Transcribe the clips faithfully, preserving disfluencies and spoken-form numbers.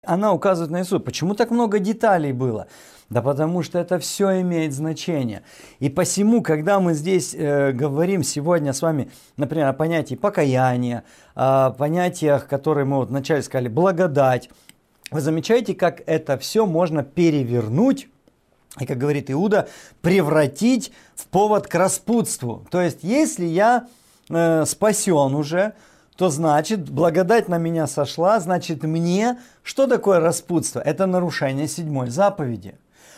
Она указывает на Иисуса. Почему так много деталей было? Да потому что это все имеет значение. И посему, когда мы здесь э, говорим сегодня с вами, например, о понятии покаяния, о понятиях, которые мы вот вначале сказали, благодать, вы замечаете, как это все можно перевернуть, и, как говорит Иуда, превратить в повод к распутству. То есть, если я э, спасен уже, то значит, благодать на меня сошла, значит, мне, что такое распутство? Это нарушение седьмой заповеди.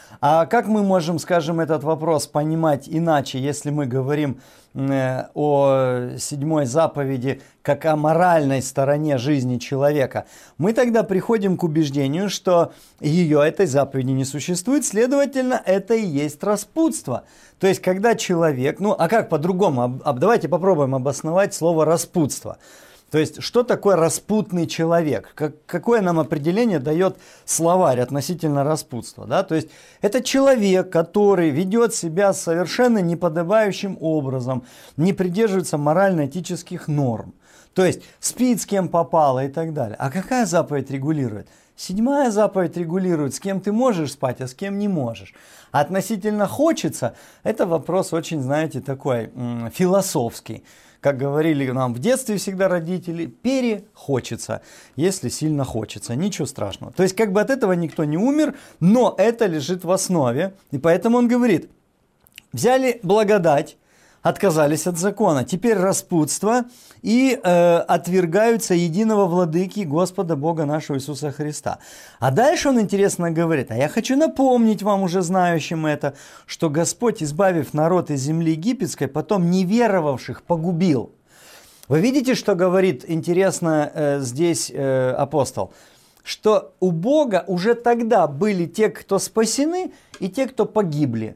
А как мы можем, скажем, этот вопрос понимать иначе, если мы говорим э, о седьмой заповеди как о моральной стороне жизни человека? Мы тогда приходим к убеждению, что ее, этой заповеди, не существует, следовательно, это и есть распутство. То есть, когда человек, ну а как по-другому, давайте попробуем обосновать слово распутство. То есть, что такое распутный человек? Как, какое нам определение дает словарь относительно распутства? Да? То есть, это человек, который ведет себя совершенно неподобающим образом, не придерживается морально-этических норм. То есть, спит с кем попало и так далее. А какая заповедь регулирует? Седьмая заповедь регулирует, с кем ты можешь спать, а с кем не можешь. А относительно хочется, это вопрос очень, знаете, такой м- философский. Как говорили нам в детстве всегда родители, перехочется, если сильно хочется, ничего страшного. То есть как бы от этого никто не умер, но это лежит в основе. И поэтому он говорит, взяли благодать, отказались от закона, теперь распутство и э, отвергаются единого владыки Господа Бога нашего Иисуса Христа. А дальше он интересно говорит, а я хочу напомнить вам, уже знающим это, что Господь, избавив народ из земли египетской, потом неверовавших погубил. Вы видите, что говорит интересно э, здесь э, апостол? Что у Бога уже тогда были те, кто спасены, и те, кто погибли.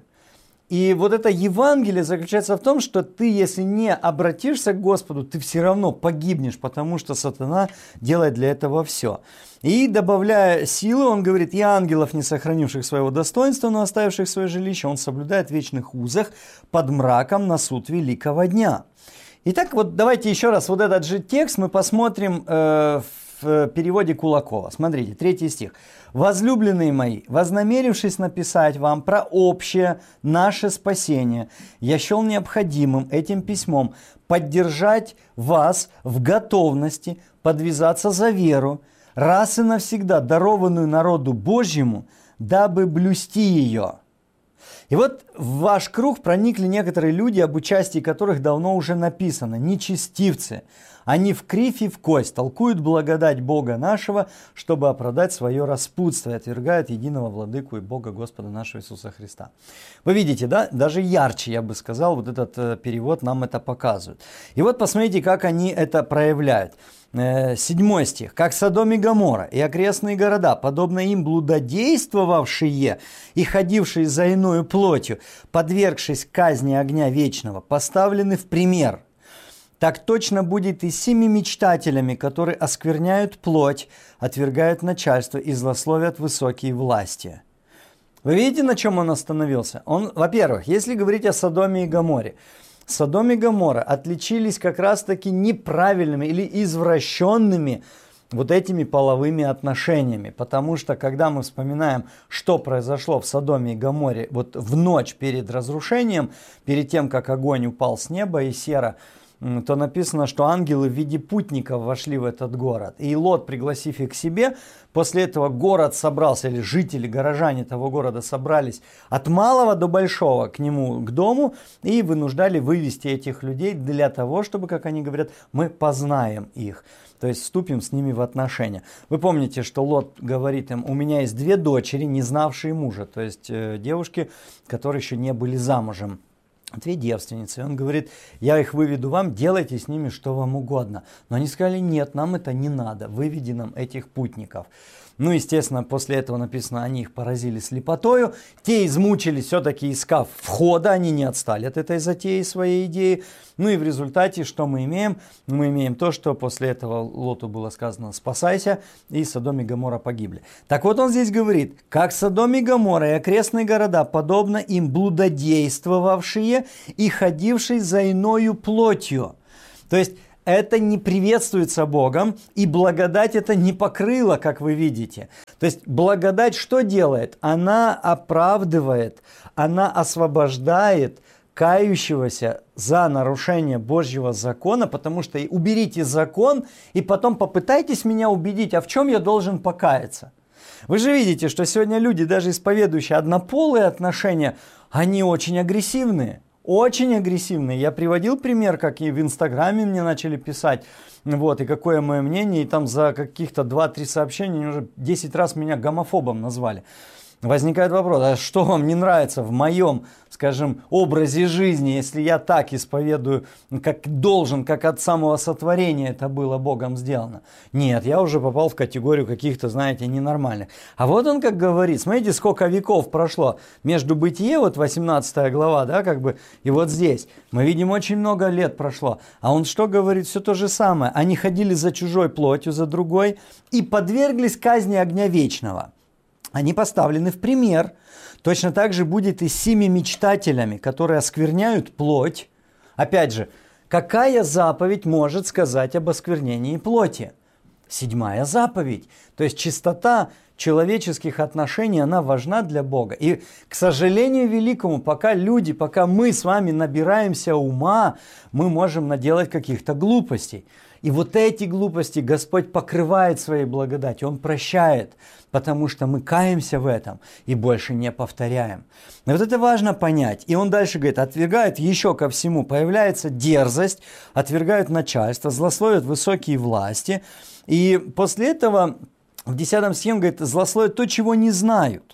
И вот это Евангелие заключается в том, что ты, если не обратишься к Господу, ты все равно погибнешь, потому что сатана делает для этого все. И добавляя силы, он говорит, и ангелов, не сохранивших своего достоинства, но оставивших свое жилище, он соблюдает в вечных узах под мраком на суд великого дня. Итак, вот давайте еще раз вот этот же текст мы посмотрим э, в переводе Кулакова. Смотрите, третий стих. «Возлюбленные мои, вознамерившись написать вам про общее наше спасение, я счел необходимым этим письмом поддержать вас в готовности подвязаться за веру, раз и навсегда дарованную народу Божьему, дабы блюсти ее». И вот в ваш круг проникли некоторые люди, об участии которых давно уже написано, нечестивцы. Они в кривь и в кость толкуют благодать Бога нашего, чтобы оправдать свое распутство, и отвергают единого владыку и Бога Господа нашего Иисуса Христа. Вы видите, да? Даже ярче, я бы сказал, вот этот э, перевод нам это показывает. И вот посмотрите, как они это проявляют. Э, седьмой стих. «Как Содом и Гоморра и окрестные города, подобно им блудодействовавшие и ходившие за иною плотью, подвергшись казни огня вечного, поставлены в пример. Так точно будет и с семи мечтателями, которые оскверняют плоть, отвергают начальство и злословят высокие власти». Вы видите, на чем он остановился? Он, во-первых, если говорить о Содоме и Гоморе, Содом и Гоморра отличились как раз-таки неправильными или извращенными вот этими половыми отношениями. Потому что, когда мы вспоминаем, что произошло в Содоме и Гоморе вот в ночь перед разрушением, перед тем, как огонь упал с неба и сера, то написано, что ангелы в виде путников вошли в этот город. И Лот, пригласив их к себе, после этого город собрался, или жители, горожане того города собрались от малого до большого к нему, к дому, и вынуждали вывести этих людей для того, чтобы, как они говорят, мы познаем их. То есть вступим с ними в отношения. Вы помните, что Лот говорит им, у меня есть две дочери, не знавшие мужа, то есть э, девушки, которые еще не были замужем. Две девственницы. Он говорит, я их выведу вам, делайте с ними что вам угодно. Но они сказали, нет, нам это не надо, выведи нам этих путников. Ну, естественно, после этого написано, они их поразили слепотою. Те измучились, все-таки искав входа, они не отстали от этой затеи, своей идеи. Ну и в результате, что мы имеем? Мы имеем то, что после этого Лоту было сказано, спасайся, и Содом и Гоморра погибли. Так вот он здесь говорит, как Содом и Гоморра и окрестные города, подобно им блудодействовавшие и ходившие за иною плотью. То есть, это не приветствуется Богом, и благодать это не покрыла, как вы видите. То есть благодать что делает? Она оправдывает, она освобождает кающегося за нарушение Божьего закона, потому что уберите закон, и потом попытайтесь меня убедить, а в чем я должен покаяться. Вы же видите, что сегодня люди, даже исповедующие однополые отношения, они очень агрессивные. Очень агрессивные. Я приводил пример, как и в Инстаграме мне начали писать, вот, и какое мое мнение, и там за каких-то два-три сообщения они уже десять раз меня гомофобом назвали. Возникает вопрос, а что вам не нравится в моем, скажем, образе жизни, если я так исповедую, как должен, как от самого сотворения это было Богом сделано? Нет, я уже попал в категорию каких-то, знаете, ненормальных. А вот он как говорит, смотрите, сколько веков прошло между Бытие, вот восемнадцатая глава, да, как бы, и вот здесь. Мы видим, очень много лет прошло. А он что говорит? Все то же самое. Они ходили за чужой плотью, за другой, и подверглись казни огня вечного. Они поставлены в пример. Точно так же будет и с сими мечтателями, которые оскверняют плоть. Опять же, какая заповедь может сказать об осквернении плоти? Седьмая заповедь. То есть чистота человеческих отношений, она важна для Бога. И, к сожалению великому, пока люди, пока мы с вами набираемся ума, мы можем наделать каких-то глупостей. И вот эти глупости Господь покрывает своей благодатью, Он прощает, потому что мы каемся в этом и больше не повторяем. И вот это важно понять. И Он дальше говорит, отвергает еще ко всему, появляется дерзость, отвергают начальство, злословят высокие власти. И после этого в десятом стихе он говорит, злословят то, чего не знают.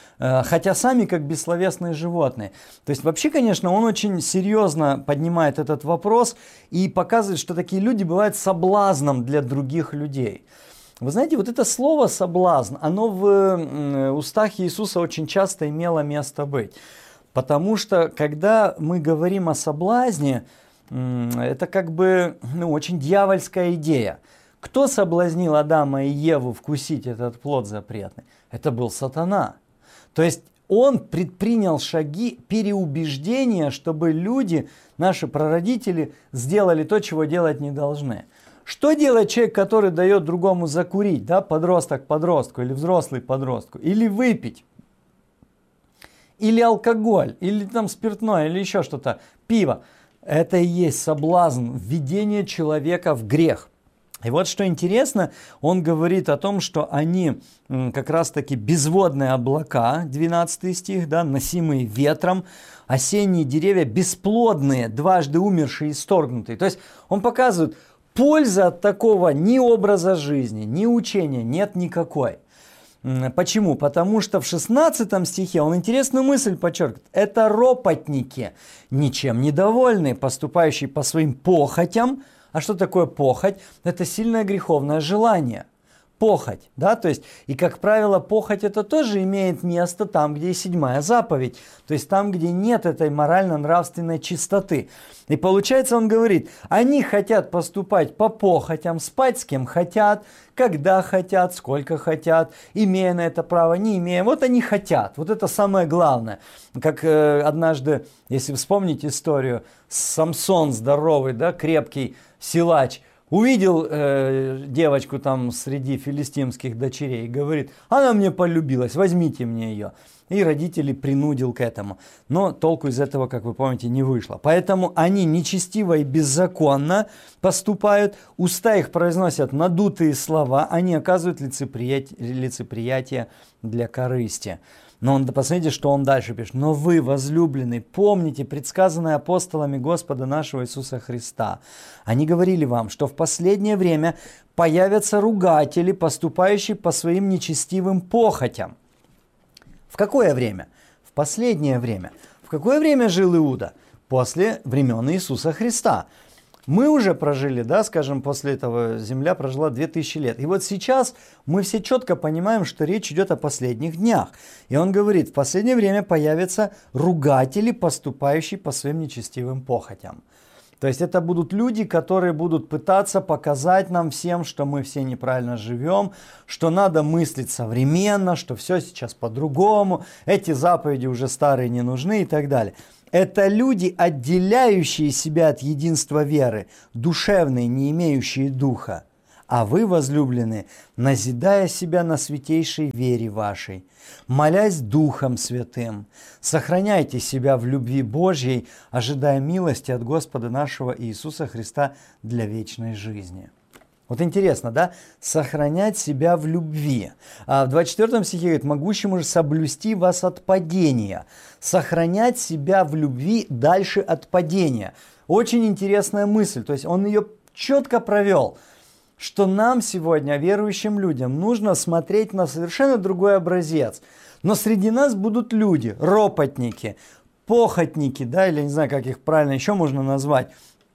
Хотя сами как бессловесные животные. То есть вообще, конечно, он очень серьезно поднимает этот вопрос и показывает, что такие люди бывают соблазном для других людей. Вы знаете, вот это слово «соблазн», оно в устах Иисуса очень часто имело место быть. Потому что, когда мы говорим о соблазне, это как бы ну, очень дьявольская идея. Кто соблазнил Адама и Еву вкусить этот плод запретный? Это был сатана. То есть он предпринял шаги переубеждения, чтобы люди, наши прародители, сделали то, чего делать не должны. Что делает человек, который дает другому закурить, да, подросток подростку или взрослый подростку, или выпить, или алкоголь, или там спиртное, или еще что-то, пиво? Это и есть соблазн, введение человека в грех. И вот что интересно, он говорит о том, что они как раз-таки безводные облака, двенадцатый стих, да, носимые ветром, осенние деревья бесплодные, дважды умершие и исторгнутые. То есть он показывает, пользы от такого ни образа жизни, ни учения нет никакой. Почему? Потому что в шестнадцатом стихе он интересную мысль подчеркивает. Это ропотники, ничем недовольные, поступающие по своим похотям. А что такое похоть? Это сильное греховное желание. Похоть, да, то есть, и как правило, похоть это тоже имеет место там, где и седьмая заповедь, то есть там, где нет этой морально-нравственной чистоты. И получается, он говорит, они хотят поступать по похотям, спать с кем хотят, когда хотят, сколько хотят, имея на это право, не имея. Вот они хотят, вот это самое главное. Как э, однажды, если вспомнить историю, Самсон здоровый, да, крепкий силач, увидел э, девочку там среди филистимских дочерей и говорит, она мне полюбилась, возьмите мне ее. И родители принудил к этому. Но толку из этого, как вы помните, не вышло. Поэтому они нечестиво и беззаконно поступают, уста их произносят надутые слова, они оказывают лицеприятие, лицеприятие для корысти. Но он, посмотрите, что он дальше пишет. «Но вы, возлюбленные, помните предсказанное апостолами Господа нашего Иисуса Христа. Они говорили вам, что в последнее время появятся ругатели, поступающие по своим нечестивым похотям». В какое время? В последнее время. В какое время жил Иуда? После времен Иисуса Христа. Мы уже прожили, да, скажем, после этого земля прожила две тысячи лет. И вот сейчас мы все четко понимаем, что речь идет о последних днях. И он говорит, в последнее время появятся ругатели, поступающие по своим нечестивым похотям. То есть это будут люди, которые будут пытаться показать нам всем, что мы все неправильно живем, что надо мыслить современно, что все сейчас по-другому, эти заповеди уже старые не нужны и так далее. Это люди, отделяющие себя от единства веры, душевные, не имеющие духа. А вы, возлюбленные, назидая себя на святейшей вере вашей, молясь Духом Святым, сохраняйте себя в любви Божьей, ожидая милости от Господа нашего Иисуса Христа для вечной жизни. Вот интересно, да? Сохранять себя в любви. А в двадцать четвёртом стихе говорит, могущему же соблюсти вас от падения. Сохранять себя в любви дальше от падения. Очень интересная мысль. То есть он ее четко провел. Что нам сегодня, верующим людям, нужно смотреть на совершенно другой образец. Но среди нас будут люди, ропотники, похотники, да, или не знаю, как их правильно еще можно назвать,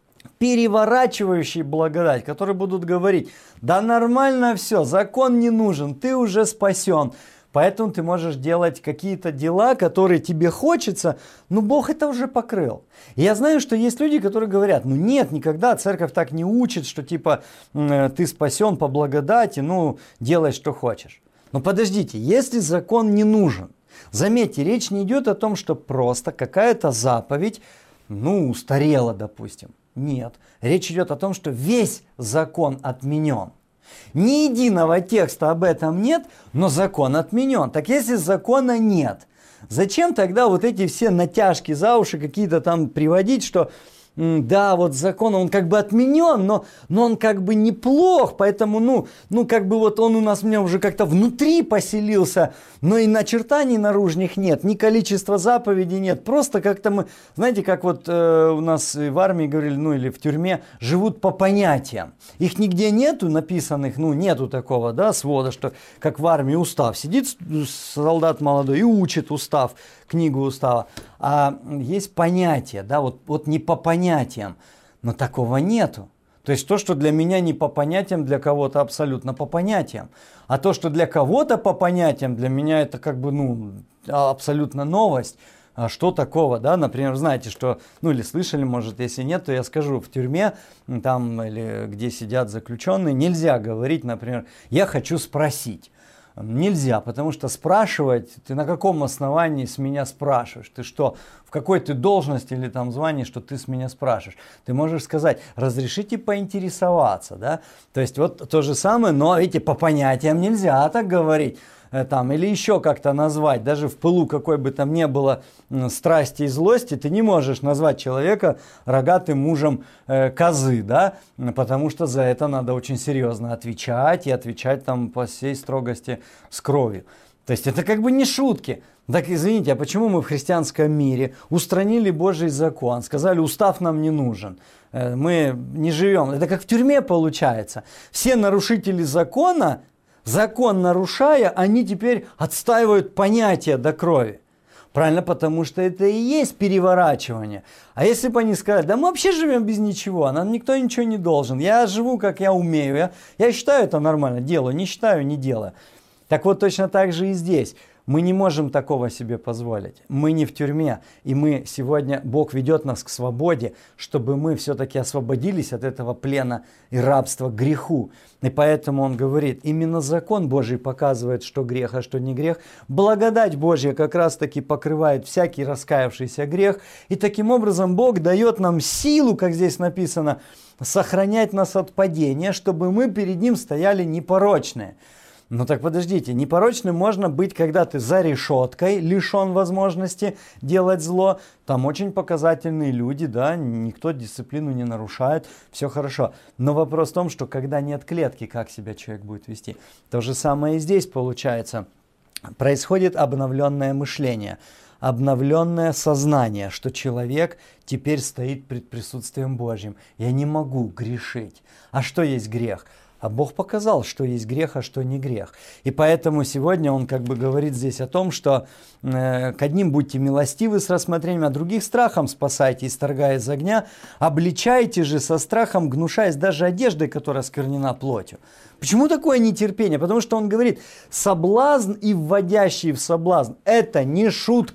переворачивающие благодать, которые будут говорить, да нормально все, закон не нужен, ты уже спасен. Поэтому ты можешь делать какие-то дела, которые тебе хочется, но Бог это уже покрыл. И я знаю, что есть люди, которые говорят, ну нет, никогда церковь так не учит, что типа ты спасен по благодати, ну делай, что хочешь. Но подождите, если закон не нужен, заметьте, речь не идет о том, что просто какая-то заповедь, ну, устарела, допустим. Нет, речь идет о том, что весь закон отменен. Ни единого текста об этом нет, но закон отменен. Так если закона нет, зачем тогда вот эти все натяжки за уши какие-то там приводить, что да, вот закон, он как бы отменен, но, но он как бы неплох, поэтому, ну, ну, как бы вот он у нас у меня уже как-то внутри поселился, но и начертаний наружных нет, ни количества заповедей нет, просто как-то мы, знаете, как вот э, у нас в армии говорили, ну, или в тюрьме, живут по понятиям. Их нигде нету написанных, ну, нету такого, да, свода, что как в армии устав. Сидит солдат молодой и учит устав, книгу устава. А есть понятия, да, вот, вот не по понятиям, но такого нету. То есть то, что для меня не по понятиям, для кого-то абсолютно по понятиям. А то, что для кого-то по понятиям, для меня это как бы, ну, абсолютно новость. А что такого, да, например, знаете, что, ну или слышали, может, если нет, то я скажу, в тюрьме, там, или где сидят заключенные, нельзя говорить, например, я хочу спросить. Нельзя, потому что спрашивать, ты на каком основании с меня спрашиваешь? Ты что, в какой ты должности или там звании, что ты с меня спрашиваешь? Ты можешь сказать, разрешите поинтересоваться, да? То есть вот то же самое, но видите, по понятиям нельзя так говорить. Там, или еще как-то назвать, даже в пылу какой бы там ни было страсти и злости, ты не можешь назвать человека рогатым мужем э, козы, да, потому что за это надо очень серьезно отвечать и отвечать там по всей строгости с кровью. То есть это как бы не шутки. Так извините, а почему мы в христианском мире устранили Божий закон, сказали, устав нам не нужен, мы не живем, это как в тюрьме получается. Все нарушители закона, закон нарушая, они теперь отстаивают понятия до крови. Правильно, потому что это и есть переворачивание. А если бы они сказали, да мы вообще живем без ничего, нам никто ничего не должен, я живу как я умею, я, я считаю это нормально, делаю, не считаю, не делаю. Так вот точно так же и здесь. Мы не можем такого себе позволить. Мы не в тюрьме. И мы сегодня, Бог ведет нас к свободе, чтобы мы все-таки освободились от этого плена и рабства к греху. И поэтому Он говорит, именно закон Божий показывает, что грех, а что не грех. Благодать Божья как раз-таки покрывает всякий раскаявшийся грех. И таким образом Бог дает нам силу, как здесь написано, сохранять нас от падения, чтобы мы перед Ним стояли непорочные. Ну так подождите, непорочным можно быть, когда ты за решеткой, лишен возможности делать зло. Там очень показательные люди, да, никто дисциплину не нарушает, все хорошо. Но вопрос в том, что когда нет клетки, как себя человек будет вести. То же самое и здесь получается. Происходит обновленное мышление, обновленное сознание, что человек теперь стоит пред присутствием Божьим. Я не могу грешить. А что есть грех? А Бог показал, что есть грех, а что не грех. И поэтому сегодня Он как бы говорит здесь о том, что э, к одним будьте милостивы с рассмотрением, а других страхом спасайте, исторгая из огня. Обличайте же со страхом, гнушаясь даже одеждой, которая сквернена плотью. Почему такое нетерпение? Потому что Он говорит, соблазн и вводящий в соблазн – это не шутка.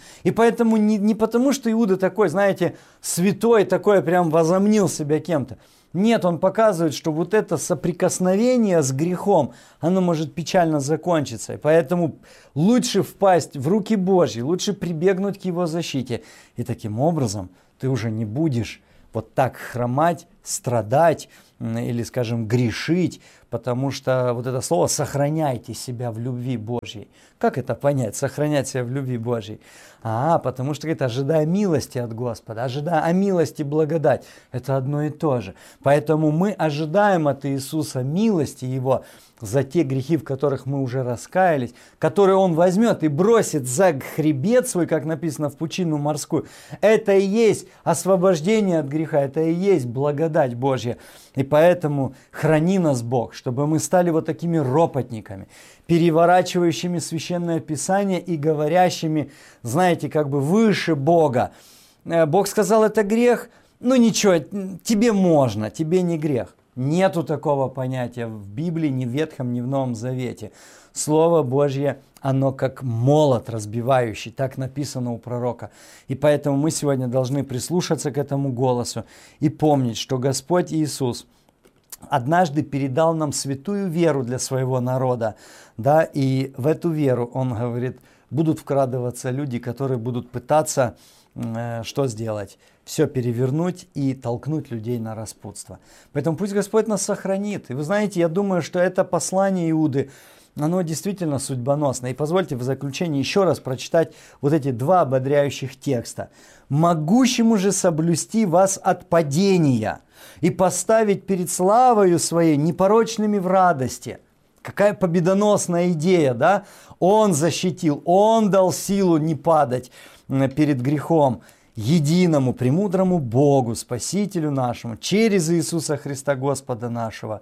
И поэтому не, не потому, что Иуда такой, знаете, святой, такой прям возомнил себя кем-то. Нет, он показывает, что вот это соприкосновение с грехом, оно может печально закончиться. И поэтому лучше впасть в руки Божьи, лучше прибегнуть к Его защите. И таким образом ты уже не будешь вот так хромать, страдать или, скажем, грешить, потому что вот это слово «сохраняйте себя в любви Божьей». Как это понять, сохранять себя в любви Божьей? А, потому что это ожидая милости от Господа, ожидая о милости благодать. Это одно и то же. Поэтому мы ожидаем от Иисуса милости Его за те грехи, в которых мы уже раскаялись, которые Он возьмет и бросит за хребет свой, как написано, в пучину морскую. Это и есть освобождение от греха, это и есть благодать Божья. И поэтому храни нас, Бог, чтобы мы стали вот такими ропотниками, переворачивающими Священное Писание и говорящими, знаете, как бы выше Бога. Бог сказал, это грех, ну ничего, тебе можно, тебе не грех. Нету такого понятия в Библии, ни в Ветхом, ни в Новом Завете. Слово Божье, оно как молот разбивающий, так написано у пророка. И поэтому мы сегодня должны прислушаться к этому голосу и помнить, что Господь Иисус однажды передал нам святую веру для своего народа. Да, и в эту веру, Он говорит, будут вкрадываться люди, которые будут пытаться, э, что сделать? Все перевернуть и толкнуть людей на распутство. Поэтому пусть Господь нас сохранит. И вы знаете, я думаю, что это послание Иуды, оно действительно судьбоносное. И позвольте в заключение еще раз прочитать вот эти два ободряющих текста. «Могущему же соблюсти вас от падения и поставить перед славою своей непорочными в радости». Какая победоносная идея, да? Он защитил, Он дал силу не падать перед грехом. Единому, премудрому Богу, Спасителю нашему, через Иисуса Христа Господа нашего,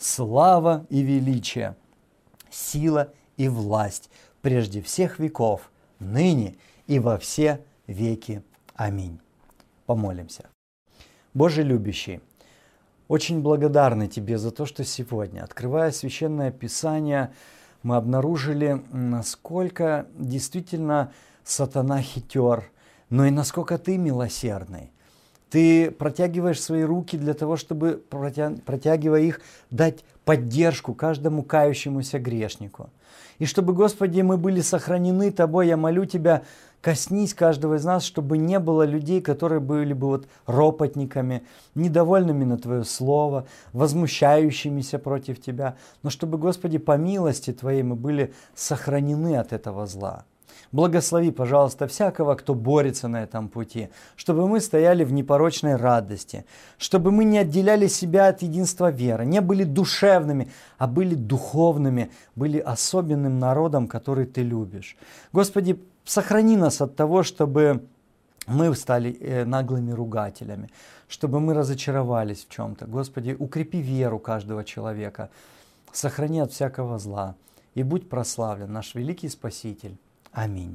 слава и величие, сила и власть прежде всех веков, ныне и во все веки. Аминь. Помолимся. Боже любящий, очень благодарны Тебе за то, что сегодня, открывая Священное Писание, мы обнаружили, насколько действительно сатана хитер, но и насколько Ты милосердный. Ты протягиваешь свои руки для того, чтобы, протягивая их, дать поддержку каждому кающемуся грешнику. И чтобы, Господи, мы были сохранены Тобой, я молю Тебя, коснись каждого из нас, чтобы не было людей, которые были бы вот ропотниками, недовольными на Твое Слово, возмущающимися против Тебя, но чтобы, Господи, по милости Твоей мы были сохранены от этого зла. Благослови, пожалуйста, всякого, кто борется на этом пути, чтобы мы стояли в непорочной радости, чтобы мы не отделяли себя от единства веры, не были душевными, а были духовными, были особенным народом, который Ты любишь. Господи, сохрани нас от того, чтобы мы стали наглыми ругателями, чтобы мы разочаровались в чем-то. Господи, укрепи веру каждого человека, сохрани от всякого зла, и будь прославлен наш великий Спаситель. Аминь.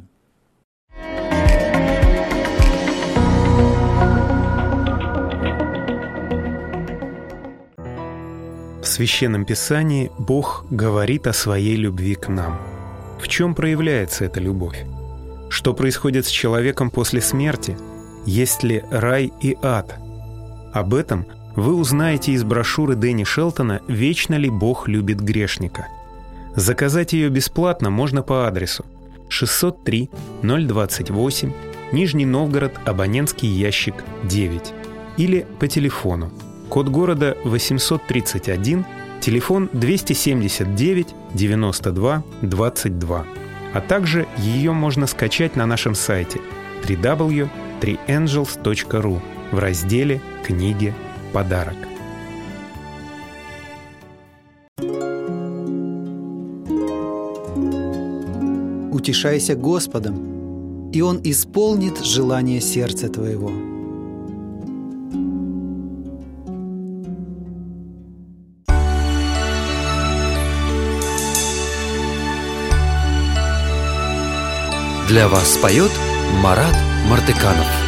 В Священном Писании Бог говорит о своей любви к нам. В чем проявляется эта любовь? Что происходит с человеком после смерти? Есть ли рай и ад? Об этом вы узнаете из брошюры Дэнни Шелтона «Вечно ли Бог любит грешника?». Заказать ее бесплатно можно по адресу шестьсот три ноль двадцать восемь, Нижний Новгород, абонентский ящик девять. Или по телефону. Код города восемьсот тридцать один, телефон двести семьдесят девять девяносто два двадцать два. А также ее можно скачать на нашем сайте дабл ю дабл ю дабл ю точка три энджелс точка ру в разделе «Книги. Подарок». Утешайся Господом, и Он исполнит желание сердца твоего. Для вас поет Марат Мартыканов.